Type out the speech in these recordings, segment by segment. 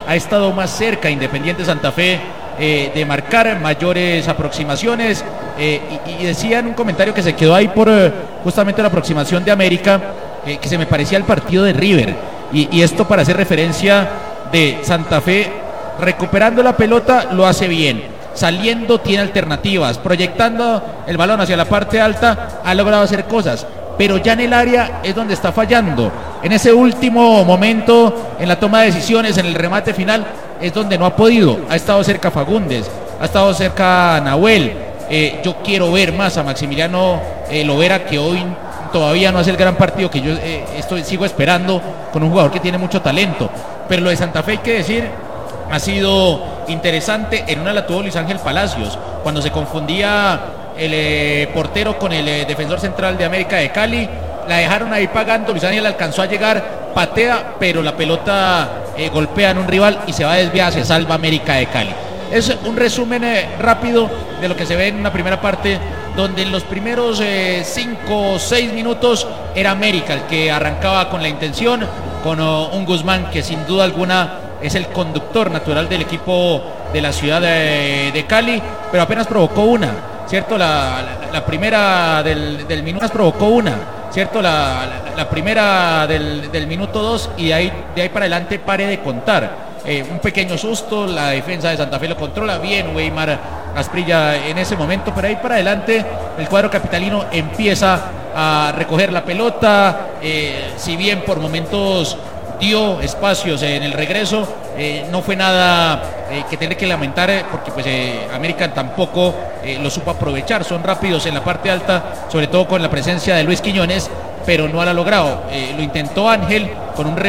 ha estado más cerca Independiente Santa Fe de marcar mayores aproximaciones, y decía en un comentario que se quedó ahí por justamente la aproximación de América, que se me parecía el partido de River, y esto para hacer referencia de Santa Fe recuperando la pelota lo hace bien, saliendo tiene alternativas, proyectando el balón hacia la parte alta ha logrado hacer cosas, pero ya en el área es donde está fallando. En ese último momento, en la toma de decisiones, en el remate final, es donde no ha podido. Ha estado cerca Fagundes, ha estado cerca Nahuel. Yo quiero ver más a Maximiliano Lovera, que hoy todavía no hace el gran partido que yo sigo esperando con un jugador que tiene mucho talento. Pero lo de Santa Fe, hay que decir, ha sido interesante. En una la tuvo Luis Ángel Palacios, cuando se confundía el portero con el defensor central de América de Cali, la dejaron ahí pagando. Luis Ángel alcanzó a llegar, patea, pero la pelota golpea en un rival y se va a desviar, se salva América de Cali. Es un resumen rápido de lo que se ve en una primera parte, donde en los primeros 5 o 6 minutos era América el que arrancaba con la intención, con un Guzmán que sin duda alguna es el conductor natural del equipo de la ciudad de Cali, pero apenas provocó una, ¿cierto? La primera del minuto provocó una, ¿cierto? La primera del minuto 2, y de ahí para adelante pare de contar. Un pequeño susto, la defensa de Santa Fe lo controla bien, Weimar Asprilla en ese momento, pero ahí para adelante el cuadro capitalino empieza a recoger la pelota, si bien por momentos dio espacios en el regreso, no fue nada que tener que lamentar, porque pues América tampoco lo supo aprovechar. Son rápidos en la parte alta, sobre todo con la presencia de Luis Quiñones, pero no lo ha logrado. Lo intentó Ángel con un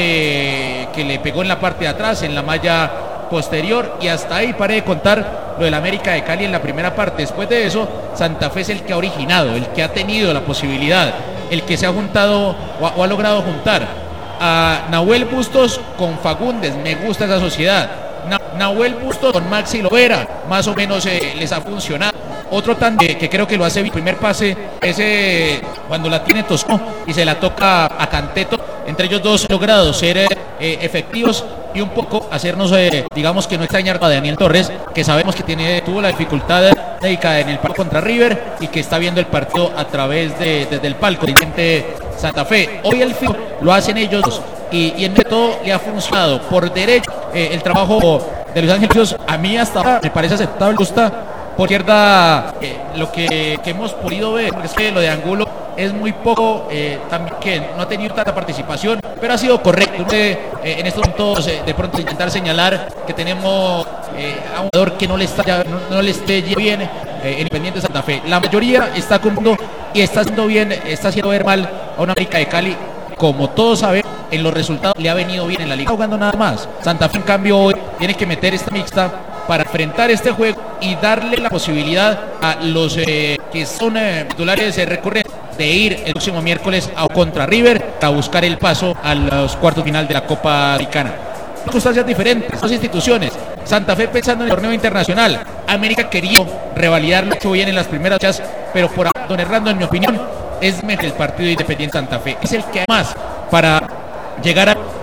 remate que le pegó en la parte de atrás, en la malla posterior, y hasta ahí paré de contar lo del América de Cali en la primera parte. Después de eso, Santa Fe es el que ha originado, el que ha tenido la posibilidad, el que se ha juntado o ha logrado juntar a Nahuel Bustos con Fagundes. Me gusta esa sociedad. Nahuel Bustos con Maxi Lovera, más o menos les ha funcionado. Otro tan que creo que lo hace bien, el primer pase es cuando la tiene Tosco y se la toca a Canteto. Entre ellos dos logrado ser efectivos y un poco hacernos, digamos, que no extrañar a Daniel Torres, que sabemos que tuvo la dificultad médica en el palco contra River y que está viendo el partido a través desde el palco de Santa Fe. Hoy el fin lo hacen ellos dos, y en todo le ha funcionado. Por derecho, el trabajo de Luis Ángel Palacios, a mí hasta ahora me parece aceptable. Gusta por izquierda lo que hemos podido ver, porque es que lo de Angulo es muy poco, también que no ha tenido tanta participación, pero ha sido correcto. En estos momentos de pronto intentar señalar que tenemos a un jugador que no le esté bien en Independiente Santa Fe. La mayoría está cumpliendo y está haciendo bien, está haciendo ver mal a una América de Cali. Como todos saben, en los resultados le ha venido bien en la liga, jugando nada más. Santa Fe, en cambio, hoy tiene que meter esta mixta para enfrentar este juego y darle la posibilidad a los que son titulares recurrentes de ir el próximo miércoles contra River a buscar el paso a los cuartos final de la Copa Americana. Circunstancias diferentes, dos instituciones. Santa Fe pensando en el torneo internacional, América quería revalidarlo, hecho bien en las primeras fechas, pero por don Hernando, en mi opinión, es mejor el partido de Independiente Santa Fe. Es el que además, para llegar a